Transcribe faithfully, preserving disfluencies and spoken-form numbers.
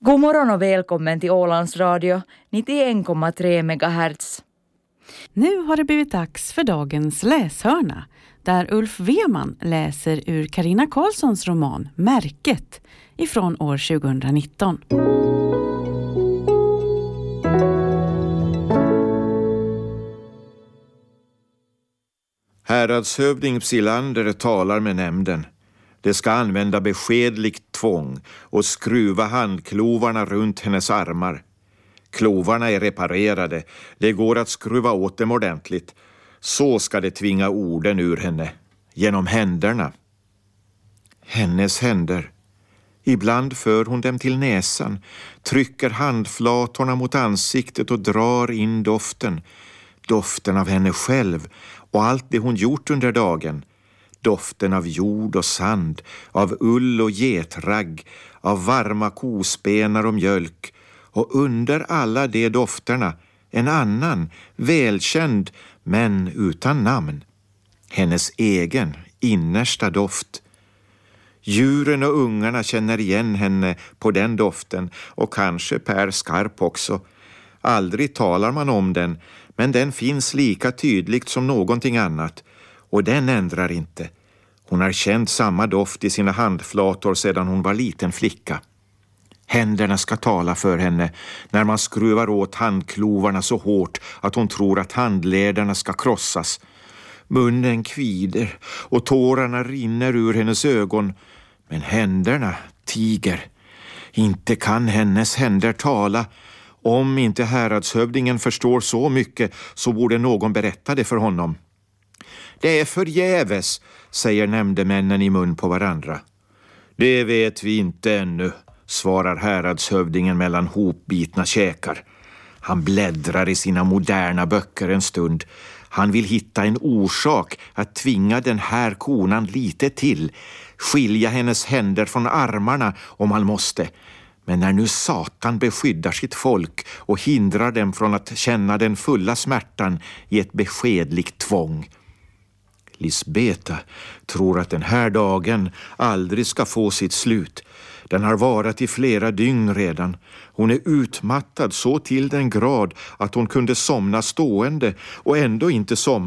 God morgon och välkommen till Ålands Radio nittioen komma tre megahertz. Nu har det blivit dags för dagens läshörna, där Ulf Weman läser ur Carina Karlssons roman Märket ifrån år tjugonitton. Häradshövding Psilander talar med nämnden. Det ska använda beskedligt tvång och skruva handklovarna runt hennes armar. Klovarna är reparerade. Det går att skruva åt dem ordentligt. Så ska det tvinga orden ur henne. Genom händerna. Hennes händer. Ibland för hon dem till näsan. Trycker handflatorna mot ansiktet och drar in doften. Doften av henne själv och allt det hon gjort under dagen. Doften av jord och sand, av ull och getragg, av varma kospenar och mjölk. Och under alla de dofterna en annan, välkänd, men utan namn. Hennes egen, innersta doft. Djuren och ungarna känner igen henne på den doften och kanske Per Skarp också. Aldrig talar man om den, men den finns lika tydligt som någonting annat. Och den ändrar inte. Hon har känt samma doft i sina handflator sedan hon var liten flicka. Händerna ska tala för henne när man skruvar åt handklovarna så hårt att hon tror att handlederna ska krossas. Munnen kvider och tårarna rinner ur hennes ögon. Men händerna tiger. Inte kan hennes händer tala. Om inte häradshövdingen förstår så mycket så borde någon berätta det för honom. Det är förgäves, säger nämndemännen i mun på varandra. Det vet vi inte ännu, svarar häradshövdingen mellan hopbitna käkar. Han bläddrar i sina moderna böcker en stund. Han vill hitta en orsak att tvinga den här konan lite till. Skilja hennes händer från armarna om han måste. Men när nu Satan beskyddar sitt folk och hindrar dem från att känna den fulla smärtan i ett beskedligt tvång. Lisbeta tror att den här dagen aldrig ska få sitt slut. Den har varit i flera dygn redan. Hon är utmattad så till den grad att hon kunde somna stående och ändå inte somna.